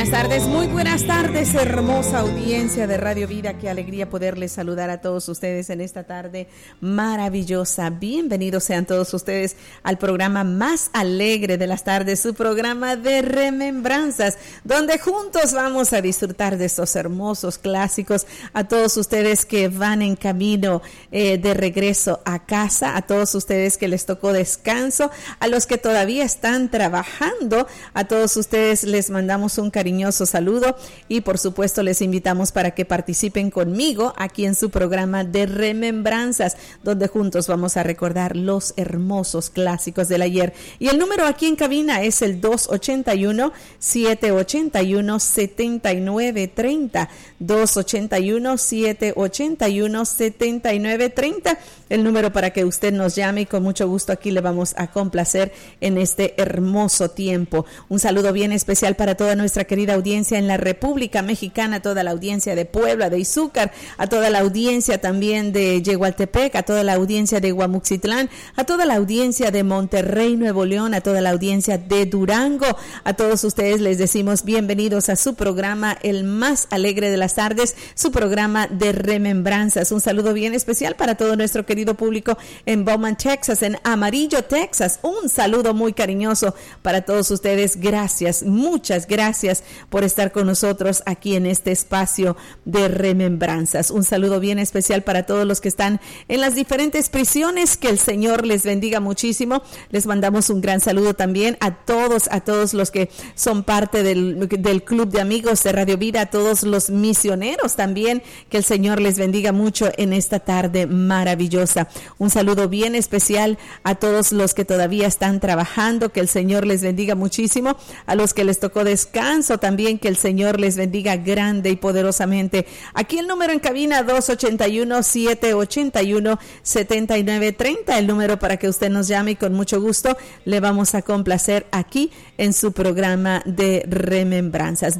Muy buenas tardes, hermosa audiencia de Radio Vida. Qué alegría poderles saludar a todos ustedes en esta tarde maravillosa. Bienvenidos sean todos ustedes al programa más alegre de las tardes, su programa de remembranzas, donde juntos vamos a disfrutar de estos hermosos clásicos. A todos ustedes que van en camino de regreso a casa, a todos ustedes que les tocó descanso, a los que todavía están trabajando, a todos ustedes les mandamos un cariñoso saludo y por supuesto les invitamos para que participen conmigo aquí en su programa de remembranzas, donde juntos vamos a recordar los hermosos clásicos del ayer. Y el número aquí en cabina es el 281-781-7930, 281-781-7930, el número para que usted nos llame y con mucho gusto aquí le vamos a complacer en este hermoso tiempo. Un saludo bien especial para toda nuestra querida audiencia en la República Mexicana, a toda la audiencia de Puebla, de Izúcar, a toda la audiencia también de Yehualtepec, a toda la audiencia de Guamuxitlán, a toda la audiencia de Monterrey, Nuevo León, a toda la audiencia de Durango. A todos ustedes les decimos bienvenidos a su programa, el más alegre de las tardes, su programa de remembranzas. Un saludo bien especial para todo nuestro querido público en Bowman, Texas, en Amarillo, Texas. Un saludo muy cariñoso para todos ustedes. Gracias, muchas gracias por estar con nosotros aquí en este espacio de remembranzas. Un saludo bien especial para todos los que están en las diferentes prisiones, que el Señor les bendiga muchísimo. Les mandamos un gran saludo también a todos los que son parte del club de amigos de Radio Vida, a todos los misioneros también, que el Señor les bendiga mucho en esta tarde maravillosa. Un saludo bien especial a todos los que todavía están trabajando, que el Señor les bendiga muchísimo, a los que les tocó descanso también, que el Señor les bendiga grande y poderosamente. Aquí el número en cabina 281-781-7930, el número para que usted nos llame y con mucho gusto le vamos a complacer aquí en su programa de remembranzas.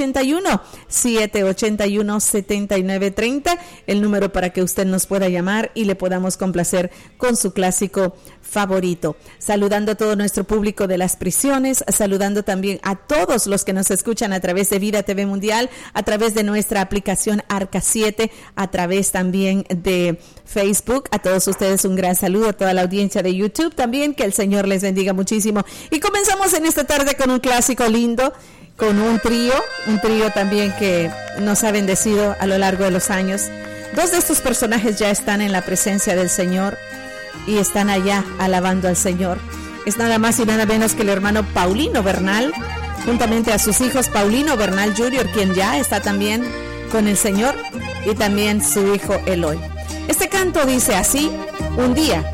281-781-7930, el número para que usted nos pueda llamar y le podamos complacer con su clásico favorito. Saludando a todo nuestro público de las prisiones, saludando también a todos los que nos escuchan a través de Vida TV Mundial, a través de nuestra aplicación Arca 7, a través también de Facebook. A todos ustedes un gran saludo, a toda la audiencia de YouTube también, que el Señor les bendiga muchísimo. Y comenzamos en esta tarde con un clásico lindo, con un trío también que nos ha bendecido a lo largo de los años. Dos de estos personajes ya están en la presencia del Señor y están allá alabando al Señor. Es nada más y nada menos que el hermano Paulino Bernal, juntamente a sus hijos Paulino Bernal Jr., quien ya está también con el Señor, y también su hijo Eloy. Este canto dice así: un día